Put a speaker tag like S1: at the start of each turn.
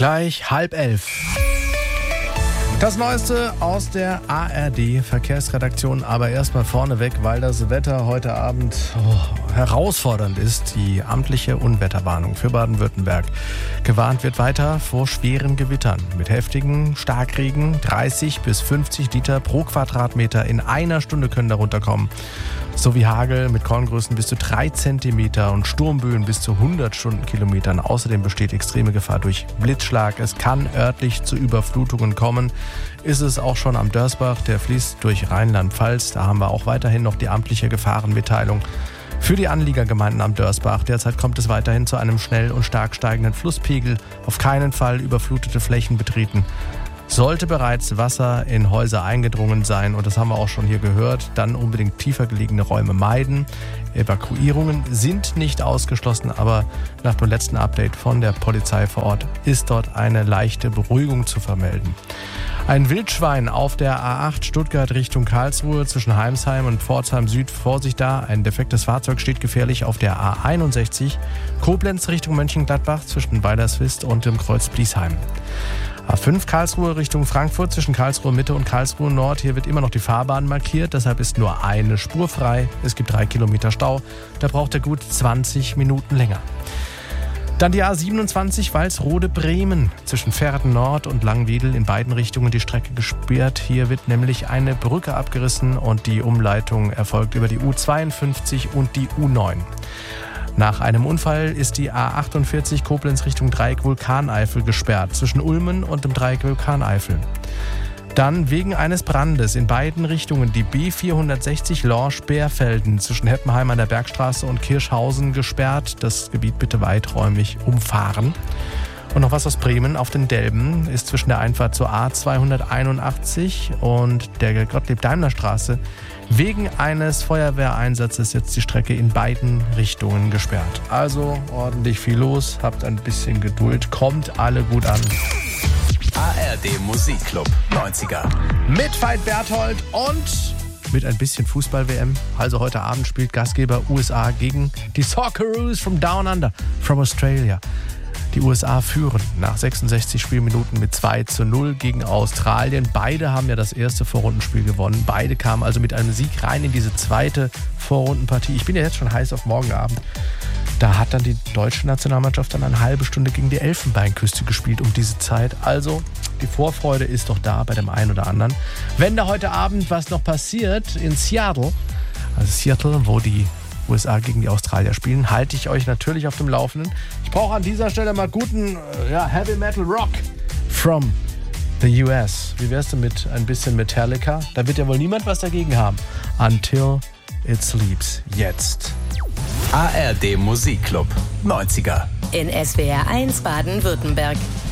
S1: Gleich 10:30. Das Neueste aus der ARD-Verkehrsredaktion, aber erstmal vorneweg, weil das Wetter heute Abend herausfordernd ist. Die amtliche Unwetterwarnung für Baden-Württemberg. Gewarnt wird weiter vor schweren Gewittern mit heftigen Starkregen. 30 bis 50 Liter pro Quadratmeter in einer Stunde können darunter kommen. Sowie Hagel mit Korngrößen bis zu 3 Zentimeter und Sturmböen bis zu 100 Stundenkilometern. Außerdem besteht extreme Gefahr durch Blitzschlag. Es kann örtlich zu Überflutungen kommen. Ist es auch schon am Dörsbach, der fließt durch Rheinland-Pfalz. Da haben wir auch weiterhin noch die amtliche Gefahrenmitteilung für die Anliegergemeinden am Dörsbach. Derzeit kommt es weiterhin zu einem schnell und stark steigenden Flusspegel. Auf keinen Fall überflutete Flächen betreten. Sollte bereits Wasser in Häuser eingedrungen sein, und das haben wir auch schon hier gehört, dann unbedingt tiefer gelegene Räume meiden. Evakuierungen sind nicht ausgeschlossen, aber nach dem letzten Update von der Polizei vor Ort ist dort eine leichte Beruhigung zu vermelden. Ein Wildschwein auf der A8 Stuttgart Richtung Karlsruhe zwischen Heimsheim und Pforzheim Süd. Vorsicht da, ein defektes Fahrzeug steht gefährlich auf der A61 Koblenz Richtung Mönchengladbach zwischen Weilerswist und dem Kreuz Bliesheim. A5 Karlsruhe Richtung Frankfurt zwischen Karlsruhe Mitte und Karlsruhe Nord. Hier wird immer noch die Fahrbahn markiert, deshalb ist nur eine Spur frei. Es gibt 3 Kilometer Stau, da braucht er gut 20 Minuten länger. Dann die A27 Walsrode-Bremen zwischen Verden Nord und Langwiedel in beiden Richtungen die Strecke gesperrt. Hier wird nämlich eine Brücke abgerissen und die Umleitung erfolgt über die U52 und die U9. Nach einem Unfall ist die A48 Koblenz Richtung Dreieck Vulkaneifel gesperrt, zwischen Ulmen und dem Dreieck Vulkaneifel. Dann wegen eines Brandes in beiden Richtungen die B460 Lorsch-Bärfelden zwischen Heppenheim an der Bergstraße und Kirschhausen gesperrt. Das Gebiet bitte weiträumig umfahren. Und noch was aus Bremen. Auf den Delben ist zwischen der Einfahrt zur A281 und der Gottlieb-Daimler-Straße wegen eines Feuerwehreinsatzes jetzt die Strecke in beiden Richtungen gesperrt. Also ordentlich viel los, habt ein bisschen Geduld, kommt alle gut an.
S2: ARD Musikclub 90er.
S1: Mit Veit Berthold und mit ein bisschen Fußball-WM. Also heute Abend spielt Gastgeber USA gegen die Socceroos from Down Under, from Australia. Die USA führen nach 66 Spielminuten mit 2:0 gegen Australien. Beide haben ja das erste Vorrundenspiel gewonnen. Beide kamen also mit einem Sieg rein in diese zweite Vorrundenpartie. Ich bin ja jetzt schon heiß auf morgen Abend. Da hat dann die deutsche Nationalmannschaft dann eine halbe Stunde gegen die Elfenbeinküste gespielt um diese Zeit. Also die Vorfreude ist doch da bei dem einen oder anderen. Wenn da heute Abend was noch passiert in Seattle, wo die USA gegen die Australier spielen, halte ich euch natürlich auf dem Laufenden. Ich brauche an dieser Stelle mal guten Heavy Metal Rock from the US. Wie wär's denn mit ein bisschen Metallica? Da wird ja wohl niemand was dagegen haben. Until It Sleeps. Jetzt.
S2: ARD Musikclub 90er.
S3: In SWR 1 Baden-Württemberg.